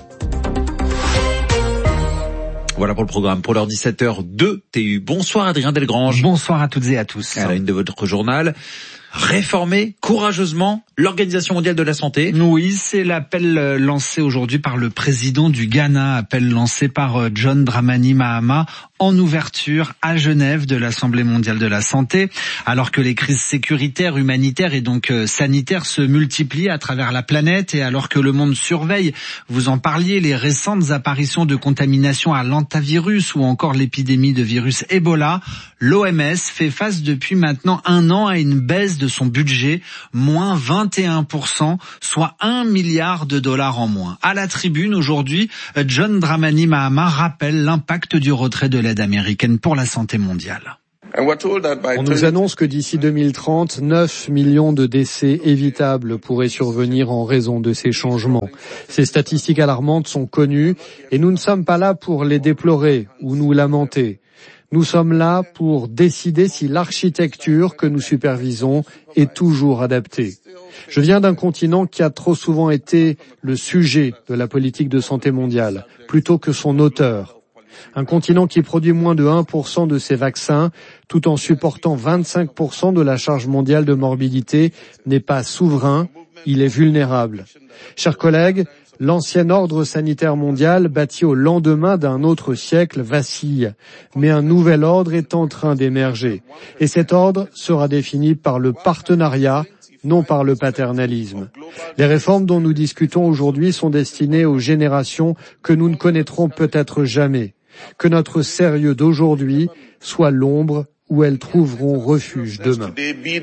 Voilà pour le programme. Pour l'heure dix-sept heures deux T U. Bonsoir Adrien Delgrange. Bonsoir à toutes et à tous. À la une de votre journal. Réformer courageusement l'Organisation mondiale de la santé. Oui, c'est l'appel lancé aujourd'hui par le président du Ghana, appel lancé par John Dramani Mahama en ouverture à Genève de l'Assemblée mondiale de la santé. Alors que les crises sécuritaires, humanitaires et donc sanitaires se multiplient à travers la planète et alors que le monde surveille, vous en parliez, les récentes apparitions de contamination à l'hantavirus ou encore l'épidémie de virus Ebola, l'O M S fait face depuis maintenant un an à une baisse de son budget, moins vingt et un pour cent, soit un milliard de dollars en moins. À la tribune aujourd'hui, John Dramani Mahama rappelle l'impact du retrait de l'aide américaine pour la santé mondiale. On nous annonce que d'ici deux mille trente, neuf millions de décès évitables pourraient survenir en raison de ces changements. Ces statistiques alarmantes sont connues et nous ne sommes pas là pour les déplorer ou nous lamenter. Nous sommes là pour décider si l'architecture que nous supervisons est toujours adaptée. Je viens d'un continent qui a trop souvent été le sujet de la politique de santé mondiale, plutôt que son auteur. Un continent qui produit moins de un pour cent de ses vaccins, tout en supportant vingt-cinq pour cent de la charge mondiale de morbidité, n'est pas souverain, il est vulnérable. Chers collègues, l'ancien ordre sanitaire mondial, bâti au lendemain d'un autre siècle, vacille. Mais un nouvel ordre est en train d'émerger. Et cet ordre sera défini par le partenariat, non par le paternalisme. Les réformes dont nous discutons aujourd'hui sont destinées aux générations que nous ne connaîtrons peut-être jamais. Que notre sérieux d'aujourd'hui soit l'ombre où elles trouveront refuge demain.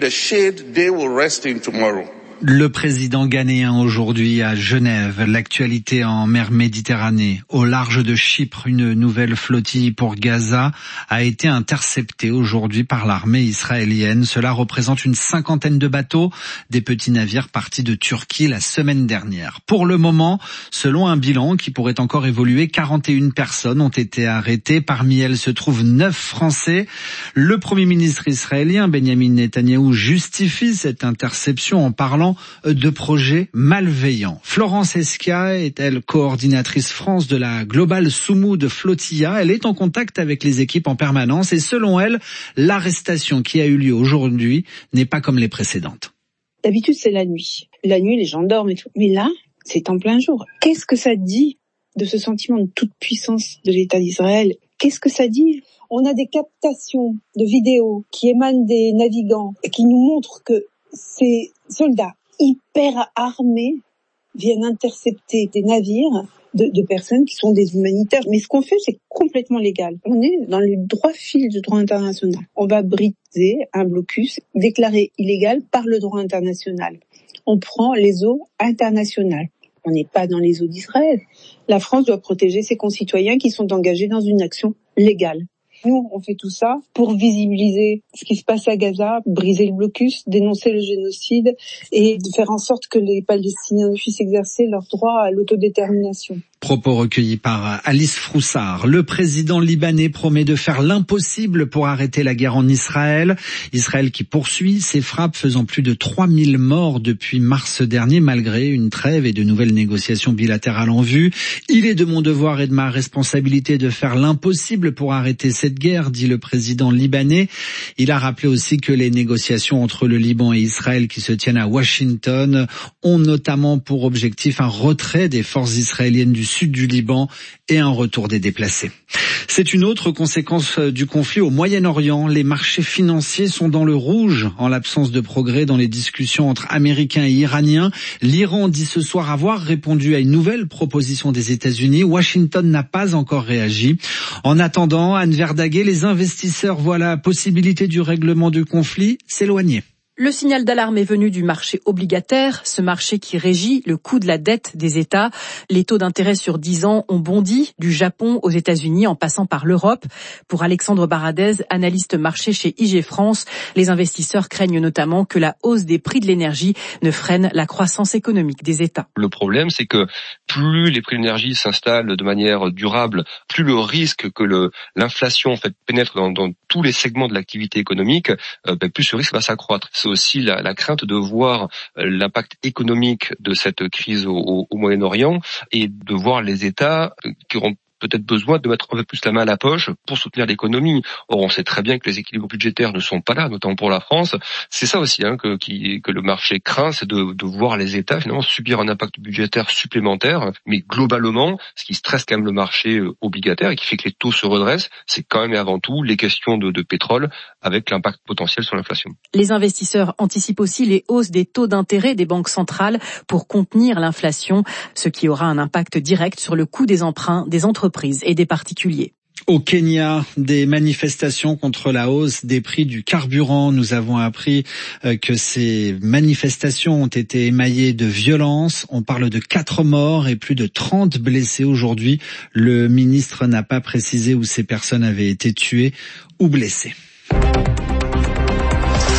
Le président ghanéen aujourd'hui à Genève, l'actualité en mer Méditerranée. Au large de Chypre, une nouvelle flottille pour Gaza a été interceptée aujourd'hui par l'armée israélienne. Cela représente une cinquantaine de bateaux, des petits navires partis de Turquie la semaine dernière. Pour le moment, selon un bilan qui pourrait encore évoluer, quarante et une personnes ont été arrêtées. Parmi elles se trouvent neuf Français. Le Premier ministre israélien, Benjamin Netanyahou, justifie cette interception en parlant de projets malveillants. Florence Esquia est-elle coordinatrice France de la Global Soumoud Flotilla. Elle est en contact avec les équipes en permanence et selon elle, l'arrestation qui a eu lieu aujourd'hui n'est pas comme les précédentes. D'habitude, c'est la nuit. La nuit, les gens dorment et tout. Mais là, c'est en plein jour. Qu'est-ce que ça dit de ce sentiment de toute puissance de l'État d'Israël? Qu'est-ce que ça dit? On a des captations de vidéos qui émanent des navigants et qui nous montrent que ces soldats hyper armés viennent intercepter des navires de, de personnes qui sont des humanitaires. Mais ce qu'on fait, c'est complètement légal. On est dans le droit fil du droit international. On va briser un blocus déclaré illégal par le droit international. On prend les eaux internationales. On n'est pas dans les eaux d'Israël. La France doit protéger ses concitoyens qui sont engagés dans une action légale. Nous, on fait tout ça pour visibiliser ce qui se passe à Gaza, briser le blocus, dénoncer le génocide et faire en sorte que les Palestiniens puissent exercer leur droit à l'autodétermination. Propos recueillis par Alice Froussard. Le président libanais promet de faire l'impossible pour arrêter la guerre en Israël. Israël qui poursuit ses frappes faisant plus de trois mille morts depuis mars dernier malgré une trêve et de nouvelles négociations bilatérales en vue. Il est de mon devoir et de ma responsabilité de faire l'impossible pour arrêter cette guerre, dit le président libanais. Il a rappelé aussi que les négociations entre le Liban et Israël qui se tiennent à Washington ont notamment pour objectif un retrait des forces israéliennes du sud du Liban et un retour des déplacés. C'est une autre conséquence du conflit au Moyen-Orient. Les marchés financiers sont dans le rouge en l'absence de progrès dans les discussions entre Américains et Iraniens. L'Iran dit ce soir avoir répondu à une nouvelle proposition des États-Unis. Washington n'a pas encore réagi. En attendant, Anne Verdaguet, les investisseurs voient la possibilité du règlement du conflit s'éloigner. Le signal d'alarme est venu du marché obligataire, ce marché qui régit le coût de la dette des États. Les taux d'intérêt sur dix ans ont bondi du Japon aux États-Unis en passant par l'Europe. Pour Alexandre Baradez, analyste marché chez I G France, les investisseurs craignent notamment que la hausse des prix de l'énergie ne freine la croissance économique des États. Le problème, c'est que plus les prix de l'énergie s'installent de manière durable, plus le risque que le, l'inflation en fait, pénètre dans, dans tous les segments de l'activité économique, euh, ben, plus ce risque va s'accroître. C'est aussi la, la crainte de voir l'impact économique de cette crise au, au, au Moyen-Orient et de voir les États qui auront peut-être besoin de mettre un peu plus la main à la poche pour soutenir l'économie. Or, on sait très bien que les équilibres budgétaires ne sont pas là, notamment pour la France. C'est ça aussi hein, que, qui, que le marché craint, c'est de, de voir les États finalement subir un impact budgétaire supplémentaire. Mais globalement, ce qui stresse quand même le marché obligataire et qui fait que les taux se redressent, c'est quand même et avant tout les questions de, de pétrole avec l'impact potentiel sur l'inflation. Les investisseurs anticipent aussi les hausses des taux d'intérêt des banques centrales pour contenir l'inflation, ce qui aura un impact direct sur le coût des emprunts des entreprises et des particuliers. Au Kenya, des manifestations contre la hausse des prix du carburant. Nous avons appris que ces manifestations ont été émaillées de violence. On parle de quatre morts et plus de trente blessés aujourd'hui. Le ministre n'a pas précisé où ces personnes avaient été tuées ou blessées.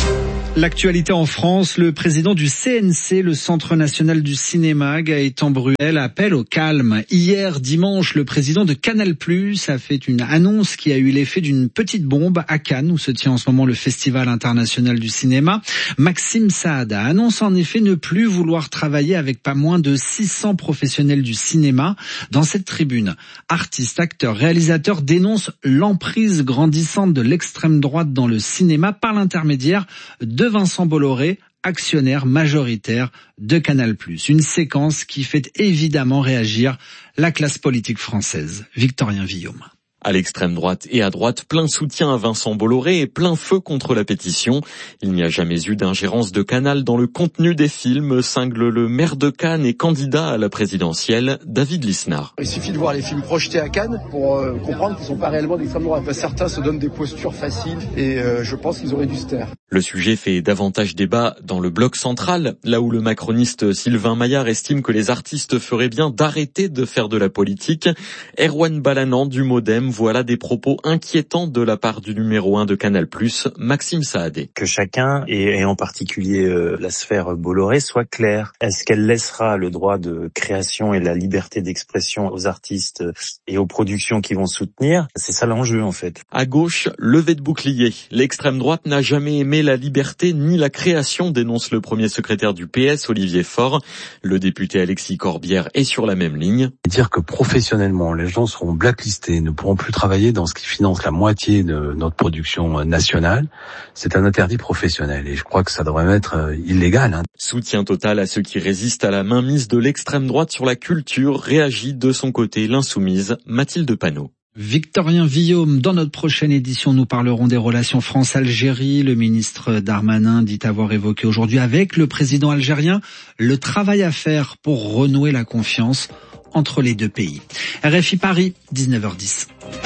L'actualité en France, le président du C N C, le Centre national du cinéma, Gaëtan Bruel, appelle au calme. Hier, dimanche, le président de Canal plus, a fait une annonce qui a eu l'effet d'une petite bombe à Cannes, où se tient en ce moment le Festival international du cinéma. Maxime Saada annonce en effet ne plus vouloir travailler avec pas moins de six cents professionnels du cinéma. Dans cette tribune, artistes, acteurs, réalisateurs dénoncent l'emprise grandissante de l'extrême droite dans le cinéma par l'intermédiaire de Vincent Bolloré, actionnaire majoritaire de Canal plus. Une séquence qui fait évidemment réagir la classe politique française. Victorien Villaume. À l'extrême droite et à droite, plein soutien à Vincent Bolloré et plein feu contre la pétition. Il n'y a jamais eu d'ingérence de Canal dans le contenu des films, cingle le maire de Cannes et candidat à la présidentielle, David Lisnard. Il suffit de voir les films projetés à Cannes pour euh, comprendre qu'ils ne sont pas réellement d'extrême droite. Certains se donnent des postures faciles et euh, je pense qu'ils auraient dû se taire. Le sujet fait davantage débat dans le bloc central, là où le macroniste Sylvain Maillard estime que les artistes feraient bien d'arrêter de faire de la politique. Erwan Balanant du Modem, voilà des propos inquiétants de la part du numéro un de Canal plus, Maxime Saadé. Que chacun, et en particulier euh, la sphère Bolloré, soit clair. Est-ce qu'elle laissera le droit de création et la liberté d'expression aux artistes et aux productions qui vont soutenir? C'est ça l'enjeu en fait. À gauche, levée de bouclier. L'extrême droite n'a jamais aimé la liberté ni la création, dénonce le premier secrétaire du P S, Olivier Faure. Le député Alexis Corbière est sur la même ligne. Dire que professionnellement, les gens seront blacklistés, ne pourront plus travailler dans ce qui finance la moitié de notre production nationale, c'est un interdit professionnel et je crois que ça devrait être illégal. Hein. Soutien total à ceux qui résistent à la mainmise de l'extrême droite sur la culture, réagit de son côté l'insoumise Mathilde Panot. Victorien Villaume, dans notre prochaine édition, nous parlerons des relations France-Algérie. Le ministre Darmanin dit avoir évoqué aujourd'hui avec le président algérien le travail à faire pour renouer la confiance entre les deux pays. R F I Paris, dix-neuf heures dix.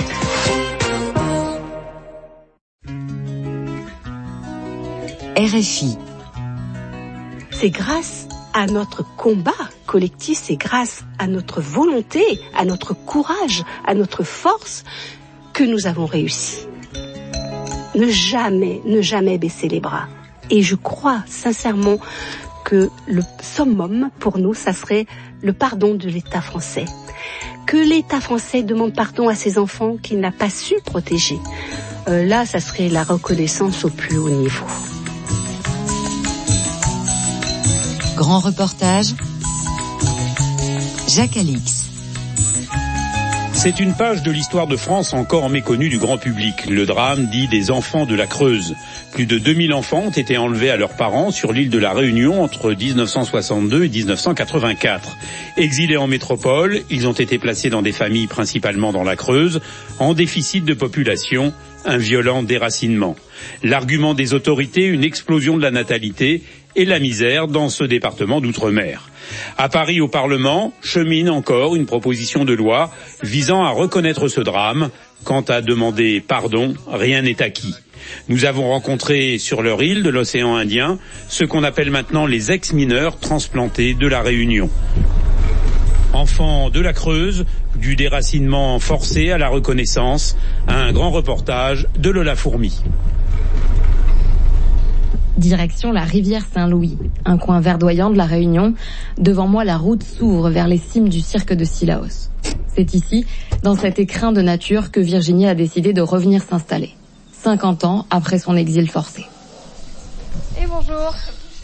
R F I. C'est grâce à notre combat collectif, c'est grâce à notre volonté, à notre courage, à notre force que nous avons réussi. Ne jamais, ne jamais baisser les bras. Et je crois sincèrement que le summum pour nous, ça serait le pardon de l'État français. Que l'État français demande pardon à ses enfants qu'il n'a pas su protéger. Euh, là, ça serait la reconnaissance au plus haut niveau. Grand reportage, Jacques Alix. C'est une page de l'histoire de France encore méconnue du grand public, le drame dit des enfants de la Creuse. Plus de deux mille enfants ont été enlevés à leurs parents sur l'île de la Réunion entre dix-neuf cent soixante-deux et dix-neuf cent quatre-vingt-quatre. Exilés en métropole, ils ont été placés dans des familles principalement dans la Creuse, en déficit de population, un violent déracinement. L'argument des autorités, une explosion de la natalité et la misère dans ce département d'outre-mer. À Paris, au Parlement, chemine encore une proposition de loi visant à reconnaître ce drame. Quant à demander pardon, rien n'est acquis. Nous avons rencontré sur leur île de l'océan Indien ce qu'on appelle maintenant les ex-mineurs transplantés de la Réunion. Enfants de la Creuse, du déracinement forcé à la reconnaissance, un grand reportage de Lola Fourmi. Direction la rivière Saint-Louis, un coin verdoyant de la Réunion. Devant moi, la route s'ouvre vers les cimes du cirque de Sillaos. C'est ici, dans cet écrin de nature, que Virginie a décidé de revenir s'installer. cinquante ans après son exil forcé. Et bonjour.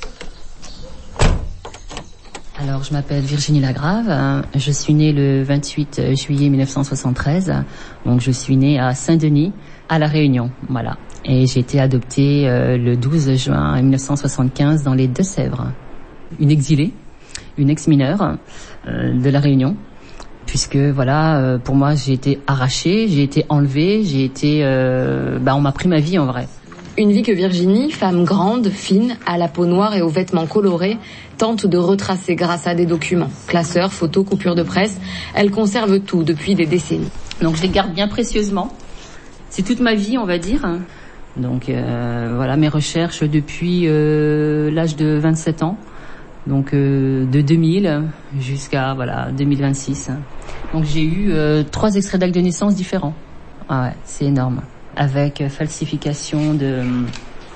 Alors, je m'appelle Virginie Lagrave. Je suis née le vingt-huit juillet mille neuf cent soixante-treize. Donc, je suis née à Saint-Denis, à La Réunion. Voilà. Et j'ai été adoptée euh, le douze juin mille neuf cent soixante-quinze dans les Deux-Sèvres. Une exilée, une ex-mineure euh, de La Réunion. Puisque, voilà, euh, pour moi, j'ai été arrachée, j'ai été enlevée, j'ai été... Euh, bah, on m'a pris ma vie, en vrai. Une vie que Virginie, femme grande, fine, à la peau noire et aux vêtements colorés, tente de retracer grâce à des documents. Classeurs, photos, coupures de presse, elle conserve tout depuis des décennies. Donc je les garde bien précieusement. C'est toute ma vie, on va dire. Donc euh, voilà, mes recherches depuis euh, l'âge de vingt-sept ans. Donc euh, de deux mille jusqu'à voilà deux mille vingt-six. Donc j'ai eu euh, trois extraits d'actes de naissance différents. Ah ouais, c'est énorme. Avec falsification de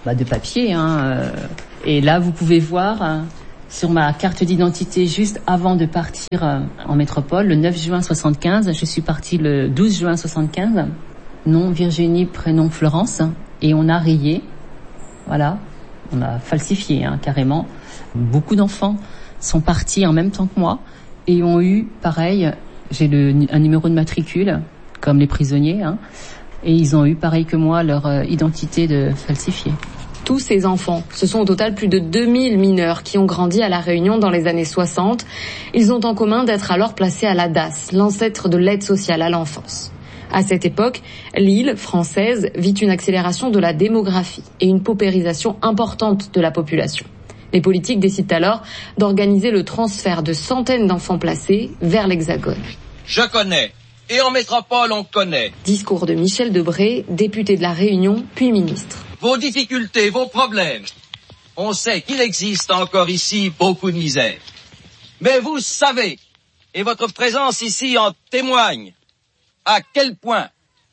bah, de papier. Hein. Et là, vous pouvez voir hein, sur ma carte d'identité juste avant de partir euh, en métropole, le neuf juin soixante-quinze. Je suis partie le douze juin soixante-quinze. Nom Virginie, prénom Florence. Et on a rayé. Voilà. On a falsifié hein, carrément. Beaucoup d'enfants sont partis en même temps que moi et ont eu, pareil, j'ai le, un numéro de matricule, comme les prisonniers, hein, et ils ont eu, pareil que moi, leur euh, identité de falsifiée. Tous ces enfants, ce sont au total plus de deux mille mineurs qui ont grandi à La Réunion dans les années soixante. Ils ont en commun d'être alors placés à l'A D A S, l'ancêtre de l'aide sociale à l'enfance. À cette époque, l'île française vit une accélération de la démographie et une paupérisation importante de la population. Les politiques décident alors d'organiser le transfert de centaines d'enfants placés vers l'Hexagone. Je connais. Et en métropole, on connaît. Discours de Michel Debré, député de La Réunion, puis ministre. Vos difficultés, vos problèmes. On sait qu'il existe encore ici beaucoup de misère. Mais vous savez, et votre présence ici en témoigne, à quel point,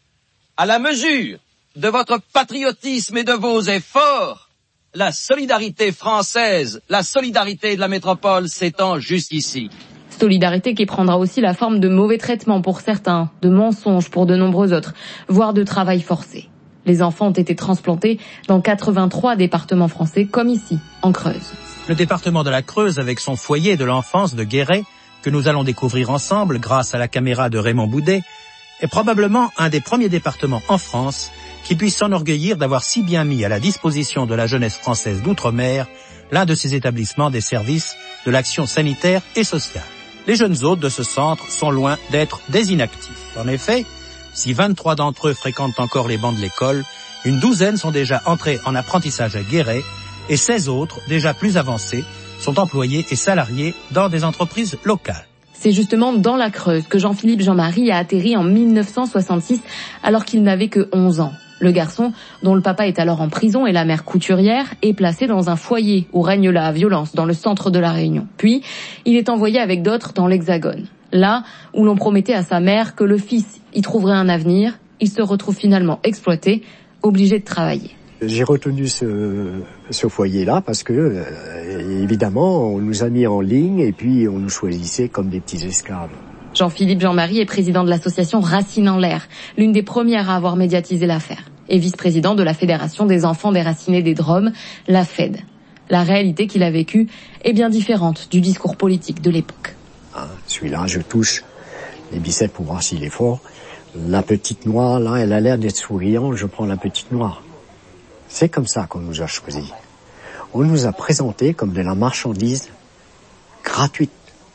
à la mesure de votre patriotisme et de vos efforts, la solidarité française, la solidarité de la métropole s'étend jusqu'ici. Solidarité qui prendra aussi la forme de mauvais traitements pour certains, de mensonges pour de nombreux autres, voire de travail forcé. Les enfants ont été transplantés dans quatre-vingt-trois départements français, comme ici, en Creuse. Le département de la Creuse, avec son foyer de l'enfance de Guéret, que nous allons découvrir ensemble grâce à la caméra de Raymond Boudet, est probablement un des premiers départements en France qui puisse s'enorgueillir d'avoir si bien mis à la disposition de la jeunesse française d'outre-mer l'un de ces établissements des services de l'action sanitaire et sociale. Les jeunes hôtes de ce centre sont loin d'être des inactifs. En effet, si vingt-trois d'entre eux fréquentent encore les bancs de l'école, une douzaine sont déjà entrés en apprentissage à Guéret et seize autres, déjà plus avancés, sont employés et salariés dans des entreprises locales. C'est justement dans la Creuse que Jean-Philippe Jean-Marie a atterri en mille neuf cent soixante-six alors qu'il n'avait que onze ans. Le garçon, dont le papa est alors en prison et la mère couturière, est placé dans un foyer où règne la violence dans le centre de La Réunion. Puis, il est envoyé avec d'autres dans l'Hexagone. Là où l'on promettait à sa mère que le fils y trouverait un avenir, il se retrouve finalement exploité, obligé de travailler. J'ai retenu ce, ce foyer-là parce que, euh, évidemment, on nous a mis en ligne et puis on nous choisissait comme des petits esclaves. Jean-Philippe Jean-Marie est président de l'association Racines en l'air, l'une des premières à avoir médiatisé l'affaire, et vice-président de la Fédération des enfants déracinés des Drômes, la F E D. La réalité qu'il a vécue est bien différente du discours politique de l'époque. Hein, celui-là, je touche les biceps pour voir s'il est fort. La petite noire, là, elle a l'air d'être souriante, je prends la petite noire. C'est comme ça qu'on nous a choisis. On nous a présenté comme de la marchandise gratuite.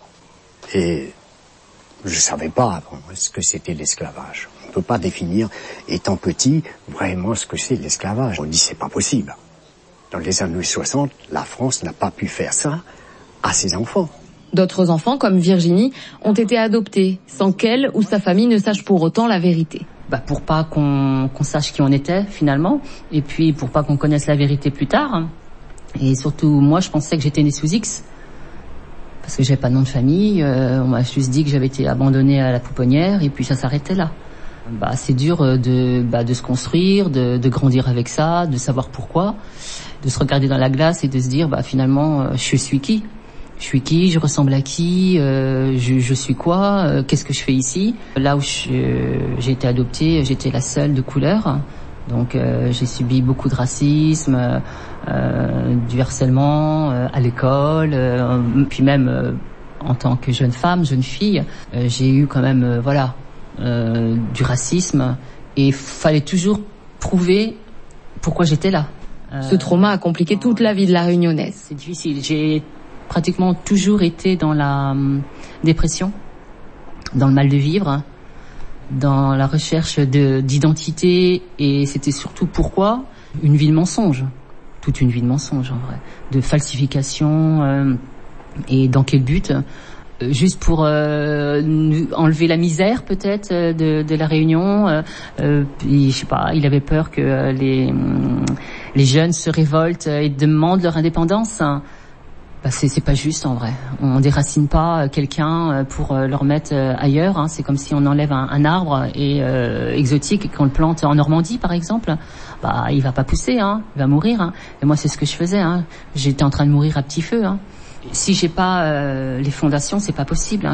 Et je savais pas ce que c'était l'esclavage. On ne peut pas définir, étant petit, vraiment ce que c'est l'esclavage. On dit c'est pas possible. Dans les années soixante, la France n'a pas pu faire ça à ses enfants. D'autres enfants, comme Virginie, ont été adoptés, sans qu'elle ou sa famille ne sache pour autant la vérité. Bah pour pas qu'on, qu'on sache qui on était finalement, et puis pour pas qu'on connaisse la vérité plus tard. Et surtout, moi, je pensais que j'étais née sous X, parce que j'avais pas de nom de famille. Euh, on m'a juste dit que j'avais été abandonnée à la pouponnière, et puis ça s'arrêtait là. Bah c'est dur de bah de se construire, de, de grandir avec ça, de savoir pourquoi, de se regarder dans la glace et de se dire bah finalement, je suis qui ? Je suis qui, je ressemble à qui, euh, je, je suis quoi, euh, qu'est-ce que je fais ici. Là où je, j'ai été adoptée, j'étais la seule de couleur, donc euh, j'ai subi beaucoup de racisme, euh, du harcèlement euh, à l'école, euh, puis même euh, en tant que jeune femme, jeune fille, euh, j'ai eu quand même euh, voilà euh, du racisme et fallait toujours prouver pourquoi j'étais là. Euh, Ce trauma a compliqué toute la vie de la Réunionnaise. C'est difficile, j'ai pratiquement toujours été dans la euh, dépression, dans le mal de vivre, dans la recherche de, d'identité, et c'était surtout pourquoi une vie de mensonge, toute une vie de mensonge en vrai, de falsification, euh, et dans quel but ? Juste pour euh, enlever la misère peut-être de, de la Réunion. Euh, euh, je sais pas, il avait peur que euh, les les jeunes se révoltent et demandent leur indépendance. Bah c'est, c'est pas juste en vrai. On déracine pas quelqu'un pour le remettre ailleurs. Hein. C'est comme si on enlève un, un arbre et euh, exotique et qu'on le plante en Normandie par exemple. Bah il va pas pousser, hein. Il va mourir. Hein. Et moi c'est ce que je faisais. Hein. J'étais en train de mourir à petit feu. Hein. Si j'ai pas euh, les fondations, c'est pas possible. Hein.